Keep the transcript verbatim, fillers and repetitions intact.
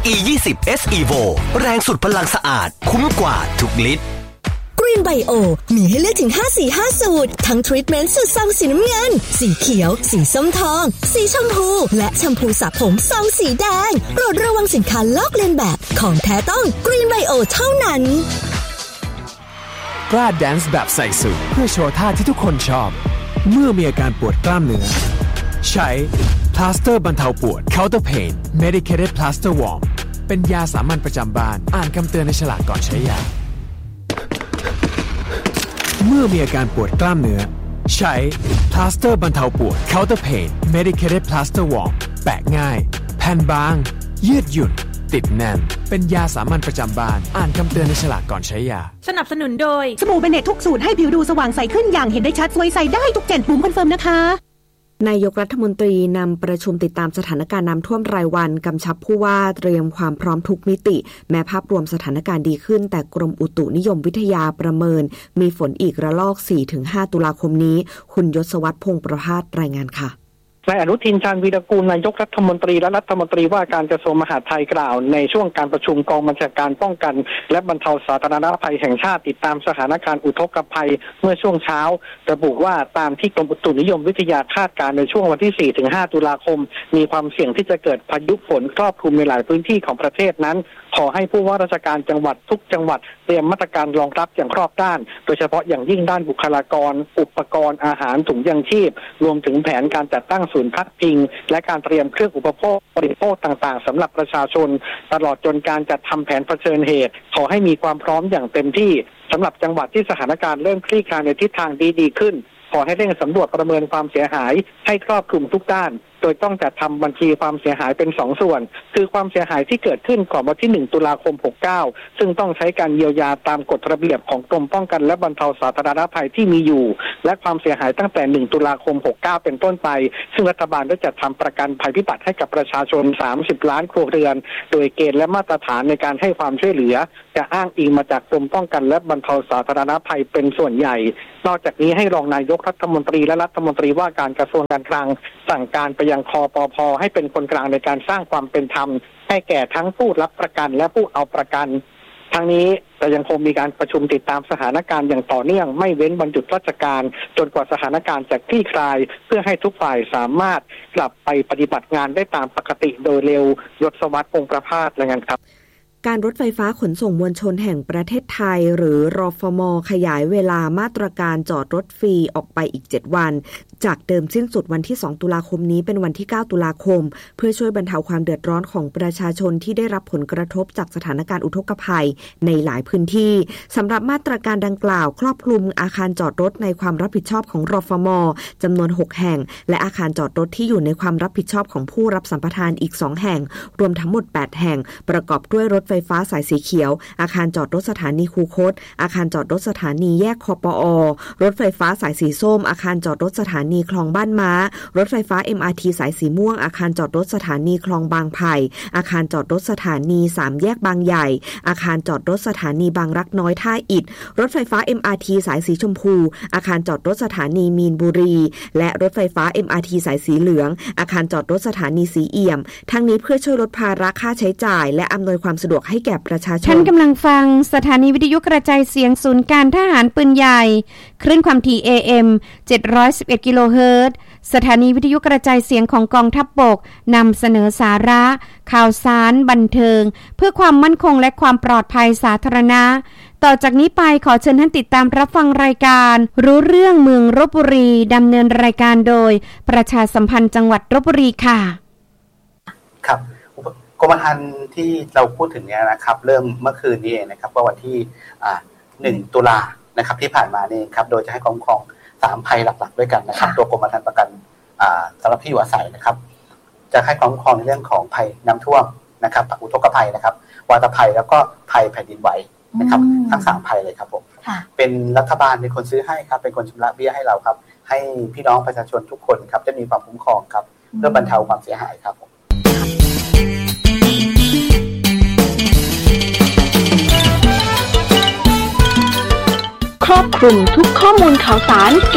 อี ยี่สิบ เอส Evo แรงสุดพลังสะอาดคุ้มกว่าทุกลิตร Green Bio มีให้เลือกถึงห้าสีห้าสูตรทั้งทรีทเมนต์สูตรซองสีน้ำเงินสีเขียวสีส้มทองสีชมพูและแชมพูสระผมซองสีแดงโปรดระวังสินค้าลอกเลียนแบบของแท้ต้อง Green Bio เท่านั้นกล้าแดนซ์แบบใส่สูทเพื่อโชว์ท่าที่ทุกคนชอบเมื่อมีอาการปวดกล้ามเนื้อใช้พลาสเตอร์บรรเทาปวด Counter Pain Medicated Plaster Warm เป็นยาสามัญประจำบ้านอ่านคำเตือนในฉลากก่อนใช้ยาเมื่อมีอาการปวดกล้ามเนื้อใช้พลาสเตอร์บรรเทาปวด Counter Pain Medicated Plaster Warm แปะง่ายแผ่นบางยืดหยุ่นติดแน่นเป็นยาสามัญประจำบ้านอ่านคำเตือนในฉลากก่อนใช้ยาสนับสนุนโดยสบู่เบเนตทุกสูตรให้ผิวดูสว่างใสขึ้นอย่างเห็นได้ชัดสวยใสได้ทุกเจ็ดปุ่มคอนเฟิร์มนะคะนายกรัฐมนตรีนำประชุมติดตามสถานการณ์น้ำท่วมรายวันกำชับผู้ว่าเตรียมความพร้อมทุกมิติแม้ภาพรวมสถานการณ์ดีขึ้นแต่กรมอุตุนิยมวิทยาประเมินมีฝนอีกระลอก สี่ถึงห้า ตุลาคมนี้คุณยศวัฒน์พงษ์ประภาสรายงานค่ะนายอนุทินชาญวีรกูลนายกรัฐมนตรีและรัฐมนตรีว่าการกระทรวงมหาดไทยกล่าวในช่วงการประชุมกองบัญชาการป้องกันและบรรเทาสาธารณภัยแห่งชาติติดตามสถานการณ์อุทกภัยเมื่อช่วงเช้าระบุว่าตามที่กรมอุตุนิยมวิทยาคาดการณ์ในช่วงวันที่ สี่ถึงห้า ตุลาคมมีความเสี่ยงที่จะเกิดพายุฝนครอบคลุมในหลายพื้นที่ของประเทศนั้นขอให้ผู้ว่าราชการจังหวัดทุกจังหวัดเตรียมมาตรการรองรับอย่างรอบด้านโดยเฉพาะอย่างยิ่งด้านบุคลากรอุปกรณ์อาหารถุงยังชีพรวมถึงแผนการจัดตั้งศูนย์พักพิงและการเตรียมเครื่องอุปโภคบริโภคต่างๆสำหรับประชาชนตลอดจนการจัดทำแผนเผชิญเหตุขอให้มีความพร้อมอย่างเต็มที่สำหรับจังหวัดที่สถานการณ์เริ่มคลี่คลายในทิศทางดีๆขึ้นขอให้เร่งสำรวจประเมินความเสียหายให้ครอบคลุมทุกด้านโดยต้องจัดทำบัญชีความเสียหายเป็นสองส่วนคือความเสียหายที่เกิดขึ้นก่อนวันที่หนึ่งตุลาคมหกสิบเก้าซึ่งต้องใช้การเยียวยาตามกฎระเบียบของกรมป้องกันและบรรเทาสาธารณภัยที่มีอยู่และความเสียหายตั้งแต่หนึ่งตุลาคมหกสิบเก้าเป็นต้นไปซึ่งรัฐบาลได้จัดทำประกันภัยพิบัติให้กับประชาชนสามสิบล้านครัวเรือนโดยเกณฑ์และมาตรฐานในการให้ความช่วยเหลือจะอ้างอิงมาจากกรมป้องกันและบรรเทาสาธารณภัยเป็นส่วนใหญ่นอกจากนี้ให้รองนายกรัฐมนตรีและรัฐมนตรีว่าการกระทรวงการคลังสั่งการไปยังคปภ.ให้เป็นคนกลางในการสร้างความเป็นธรรมให้แก่ทั้งผู้รับประกันและผู้เอาประกันทั้งนี้จะยังคงมีการประชุมติดตามสถานการณ์อย่างต่อเนื่องไม่เว้นวันหยุดราชการจนกว่าสถานการณ์จะคลี่คลายเพื่อให้ทุกฝ่ายสามารถกลับไปปฏิบัติงานได้ตามปกติโดยเร็วยศวัฒน์พงษ์ประภาสรายงานครับการรถไฟฟ้าขนส่งมวลชนแห่งประเทศไทยหรือรฟม.ขยายเวลามาตรการจอดรถฟรีออกไปอีกเจ็ดวันจากเดิมสิ้นสุดวันที่สองตุลาคมนี้เป็นวันที่เก้าตุลาคมเพื่อช่วยบรรเทาความเดือดร้อนของประชาชนที่ได้รับผลกระทบจากสถานการณ์อุทกภัยในหลายพื้นที่สำหรับมาตรการดังกล่าวครอบคลุมอาคารจอดรถในความรับผิดชอบของรฟม.จำนวนหกแห่งและอาคารจอดรถที่อยู่ในความรับผิดชอบของผู้รับสัมปทานอีกสองแห่งรวมทั้งหมดแปดแห่งประกอบด้วยรถไฟฟ้าสายสีเขียวอาคารจอดรถสถานีคูคตอาคารจอดรถสถานีแยกคปอ.รถไฟฟ้าสายสีส้มอาคารจอดรถสถานีคลองบ้านม้ารถไฟฟ้า เอ็ม อาร์ ที สายสีม่วงอาคารจอดรถสถานีคลองบางไผ่อาคารจอดรถสถานีสามแยกบางใหญ่อาคารจอดรถสถานีบางรักน้อยท่าอิฐรถไฟฟ้า เอ็ม อาร์ ที สายสีชมพูอาคารจอดรถสถานีมีนบุรีและรถไฟฟ้า เอ็ม อาร์ ที สายสีเหลืองอาคารจอดรถสถานีสีเอี่ยมทั้งนี้เพื่อช่วยลดภาระค่าใช้จ่ายและอำนวยความสะดวกให้แก่ประชาชนท่านกำลังฟังสถานีวิทยุกระจายเสียงศูนย์การทหารปืนใหญ่คลื่นความถี่ เอ เอ็ม เจ็ดร้อยสิบเอ็ด กิโลเฮิรตซ์สถานีวิทยุกระจายเสียงของกองทัพบกนำเสนอสาระข่าวสารบันเทิงเพื่อความมั่นคงและความปลอดภัยสาธารณะต่อจากนี้ไปขอเชิญท่านติดตามรับฟังรายการรู้เรื่องเมืองลพบุรีดำเนินรายการโดยประชาสัมพันธ์จังหวัดลพบุรีค่ะครับกรมธรรม์ที่เราพูดถึงเนี่ยนะครับเริ่มเมื่อคืนนี้เองนะครับว่าวันที่หนึ่งตุลานะครับที่ผ่านมานี่ครับโดยจะให้คุ้มครองสามภัยหลักๆด้วยกันนะครับตัวกรมธรรม์ประกันสำหรับที่อยู่อาศัยนะครับจะให้คุ้มครองในเรื่องของภัยน้ำท่วมนะครับอุทกภัยนะครับวาตภัยแล้วก็ภัยแผ่นดินไหวนะครับทั้งสามภัยเลยครับผมเป็นรัฐบาลเป็นคนซื้อให้ครับเป็นคนชำระเบี้ยให้เราครับให้พี่น้องประชาชนทุกคนครับจะมีความคุ้มครองครับเพื่อบรรเทาความเสียหายครับผมครอบคลุมทุกข้อมูลข่าวสาร